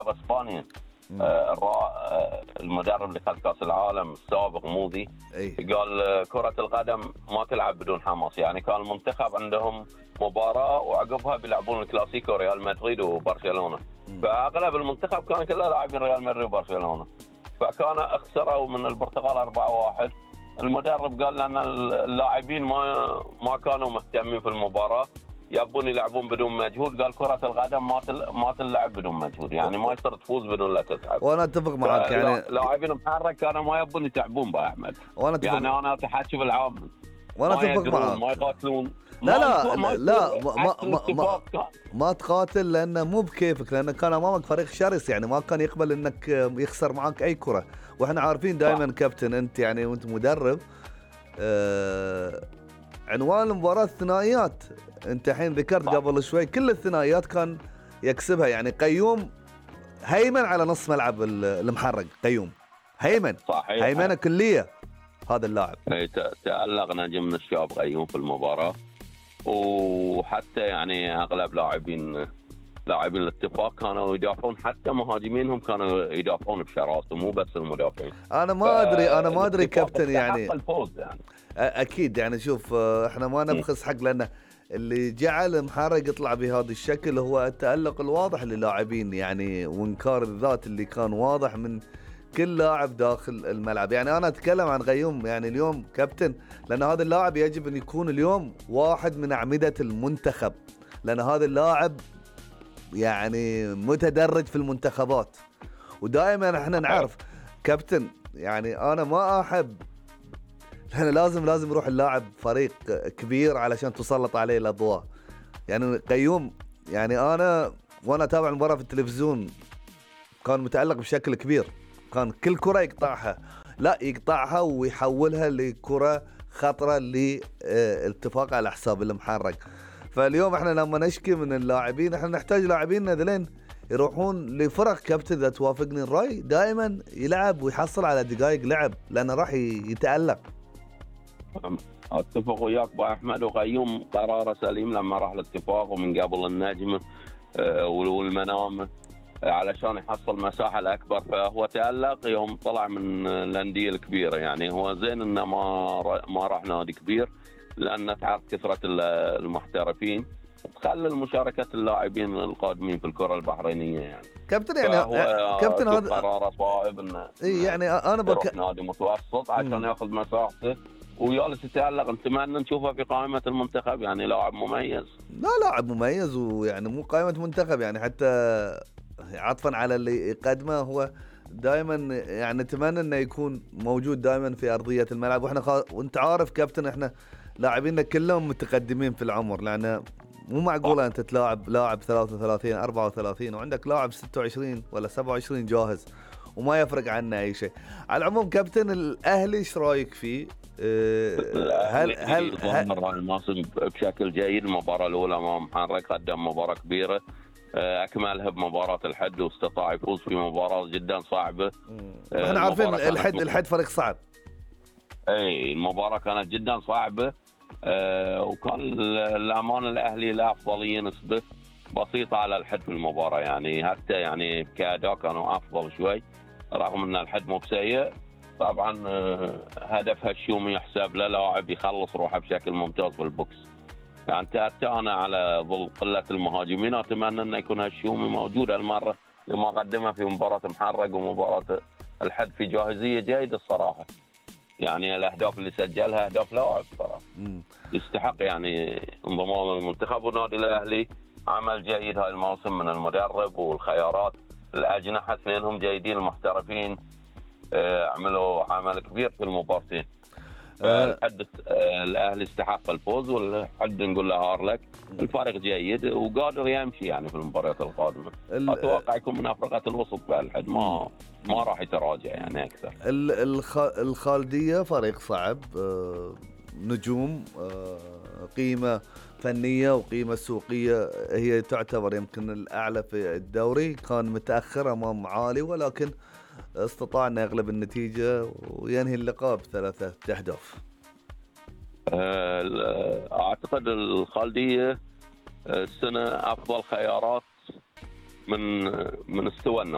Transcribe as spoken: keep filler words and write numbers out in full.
اسبانيا. مم. آه، الرا- آه، المدرب اللي خد كاس العالم السابق موذي اي قال آه، كرة القدم ما تلعب بدون حماس، يعني كان المنتخب عندهم مباراة وعقبها بيلعبون الكلاسيكو ريال مدريد وبرشلونة، مم. فاغلب المنتخب كان كله لاعبين ريال مدريد وبرشلونة، فكان خسروا من البرتغال أربعة واحد. المدرب قال لان اللاعبين ما ما كانوا مهتمين في المباراة، يبون يلعبون بدون مجهود. قال كرة القدم ما تل... ما تلعب بدون مجهود، يعني ما يصير تفوز بدون لا تتعب. وانا اتفق معك يعني. لاعبين محرك كانوا ما يبون يتعبون بقى احمد، وانا يعني اتفق انا اتحكي بالعام وانا ما اتفق يقرون ما معك. يقاتلون، لا ما لا يكون ما لا يصير ما ما عكس ما, ما, الاتفاق كان. ما تقاتل لانه مو بكيفك، لانه كان امامك فريق شرس، يعني ما كان يقبل انك يخسر معك اي كره. واحنا عارفين صح. دائما كابتن انت يعني وانت مدرب، آه عنوان المباراه الثنائيات. انت الحين ذكرت صح. قبل شوي كل الثنائيات كان يكسبها، يعني قيوم هيمن على نص ملعب ال- المحرق. قيوم هيمن صحيح. هيمنه كليه هذا اللاعب. إيه، ت- تألق نجم من الشباب غيوم في المباراة، وحتى يعني اغلب لاعبين لاعبين الاتفاق كانوا يدافعون، حتى مهاجمينهم كانوا يدافعون بشراسة، مو بس المدافعين. انا ما ادري انا ما ادري فالاتفاق كابتن يعني. استحق الفوز يعني. اكيد يعني شوف، آه، احنا ما م. نبخس حق، لانه اللي جعل محرق يطلع بهذا الشكل هو التألق الواضح للاعبين يعني، وانكار الذات اللي كان واضح من كل لاعب داخل الملعب. يعني انا اتكلم عن غيوم يعني اليوم كابتن، لان هذا اللاعب يجب ان يكون اليوم واحد من اعمدة المنتخب، لان هذا اللاعب يعني متدرج في المنتخبات. ودائما احنا نعرف كابتن، يعني انا ما احب، احنا لازم لازم يروح اللاعب فريق كبير علشان تسلط عليه الاضواء. يعني قيوم يعني انا وانا اتابع المباراه في التلفزيون كان متالق بشكل كبير، كان كل كره يقطعها، لا يقطعها ويحولها لكره خطره للاتفاق على حساب المحرك. فاليوم احنا لما نشكي من اللاعبين، احنا نحتاج لاعبين ذلين يروحون لفرق كابتن، اذا توافقني الراي، دائما يلعب ويحصل على دقائق لعب، لانه راح يتالق. اتفق وياك ابو احمد، وغيوم قراره سليم لما راح الاتفاق ومن قبل النجم آه، والمنام، آه، علشان يحصل مساحه الاكبر، فهو تالق يوم طلع من الانديه الكبيره. يعني هو زين انه ما ما راح نادي كبير، لان تعرف كثره المحترفين تقلل مشاركه اللاعبين القادمين في الكره البحرينيه يعني. كابتن يعني فهو كابتن شوف هذا قراره صائب انه اي، يعني انا يروح بك نادي متوسط عشان مم. ياخذ مساحته ويالس يتألق. نتمنى نشوفه في قائمة المنتخب، يعني لاعب مميز. لا لاعب مميز، ويعني مو قائمة منتخب يعني، حتى عطفا على اللي يقدمه هو دائما يعني نتمنى انه يكون موجود دائما في ارضية الملعب. واحنا خا... وانت عارف كابتن احنا لاعبيننا كلهم متقدمين في العمر، لانه مو معقولة انت تلاعب لاعب ثلاثة وثلاثين أربعة وثلاثين وعندك لاعب ستة وعشرين ولا سبعة وعشرين جاهز وما يفرق عنه اي شيء. على العموم كابتن الاهلي ايش رايك فيه؟ هل هل ظهر الموسم بشكل جيد. المباراة الأولى أمام محرك قدم مباراة كبيرة، أكملها بمباراة الحد واستطاع يفوز في مباراة جدا صعبة. احنا عارفين الحد الحد فريق صعب. اي المباراة كانت جدا صعبة، أه وكان الأمان الأهلي له أفضلية نسبة بسيطة على الحد في المباراة، يعني حتى يعني كأداء كانوا أفضل شوي، رغم أن الحد مو بسيء. طبعا هدف هالشومي يحسب له، لاعب يخلص روحه بشكل ممتاز بالبوكس. يعني حتى انا على ظل قله المهاجمين اتمنى انه يكون هالشومي موجود هالمره، لما قدمه في مباراه محرق ومباراه الحد في جاهزيه جيده الصراحه. يعني الاهداف اللي سجلها اهداف لاعب صراحه يستحق يعني انضمام المنتخب. والنادي الاهلي عمل جيد هاي الموسم من المدرب والخيارات، الاجنحه اثنينهم جيدين المحترفين، عملوا عمل كبير في المباراتين. فالحد الاهلي استحق الفوز، والحد نقول له هارلك. الفريق جيد وقادر يمشي يعني في المباريات القادمه. اتوقع يكون من افرقه الوسط بالحد ما ما راح يتراجع يعني اكثر. الخالديه فريق صعب، نجوم، قيمه فنيه وقيمه سوقيه، هي تعتبر يمكن الاعلى في الدوري. كان متاخر امام عالي، ولكن استطاع أن يغلب النتيجة وينهي اللقاء بثلاثة أهداف. أعتقد الخالدية السنة أفضل خيارات من من استوى النادي.